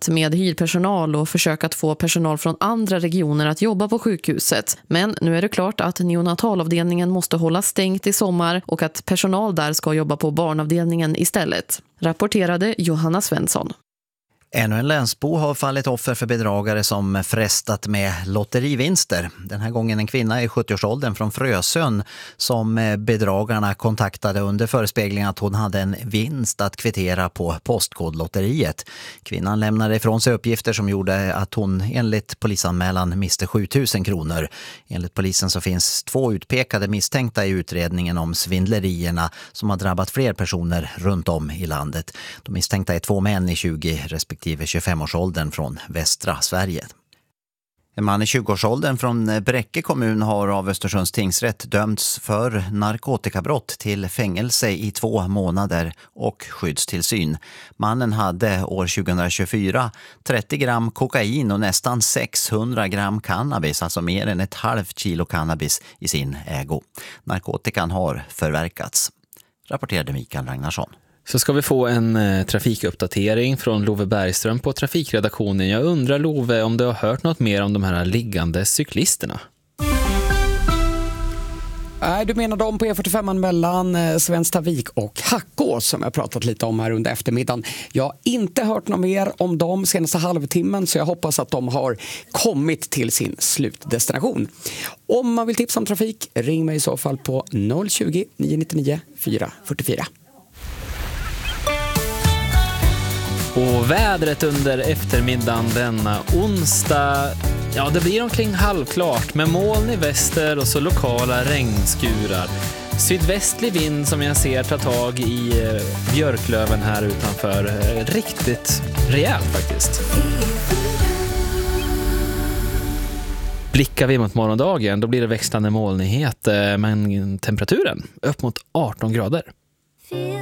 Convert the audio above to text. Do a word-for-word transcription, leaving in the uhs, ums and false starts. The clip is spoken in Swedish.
jobbat med hyrpersonal och försökt att få personal från andra regioner att jobba på sjukhuset. Men nu är det klart att neonatalavdelningen måste hålla stängt i sommar och att personal där ska jobba på barnavdelningen istället, rapporterade Johanna Svensson. Ännu en länsbo har fallit offer för bedragare som frestat med lotterivinster. Den här gången en kvinna i sjuttioårsåldern från Frösön som bedragarna kontaktade under förespeglingen att hon hade en vinst att kvittera på postkodlotteriet. Kvinnan lämnade ifrån sig uppgifter som gjorde att hon enligt polisanmälan miste sjutusen kronor. Enligt polisen så finns två utpekade misstänkta i utredningen om svindlerierna som har drabbat fler personer runt om i landet. De misstänkta är två män i tjugo respektive tjugofemårsåldern från västra Sverige. En man i tjugoårsåldern från Bräcke kommun har av Östersunds tingsrätt dömts för narkotikabrott till fängelse i två månader och skyddstillsyn. Mannen hade år tjugohundratjugofyra trettio gram kokain och nästan sexhundra gram cannabis, alltså mer än ett halvt kilo cannabis i sin ägo. Narkotikan har förverkats, rapporterade Mikael Ragnarsson. Så ska vi få en eh, trafikuppdatering från Love Bergström på trafikredaktionen. Jag undrar, Love, om du har hört något mer om de här liggande cyklisterna? Nej, du menar de på E fyrtiofem mellan eh, Svenstavik och Hackås som jag pratat lite om här under eftermiddagen. Jag har inte hört något mer om dem senaste halvtimmen, så jag hoppas att de har kommit till sin slutdestination. Om man vill tipsa om trafik, ring mig i så fall på noll tjugo, nio nittionio, fyra fyrtiofyra. Och vädret under eftermiddagen denna onsdag, ja, det blir omkring halvklart med moln i väster och så lokala regnskurar. Sydvästlig vind som jag ser tar tag i björklöven här utanför. Riktigt rejält faktiskt. Blickar vi mot morgondagen, då blir det växlande molnighet, men temperaturen upp mot arton grader.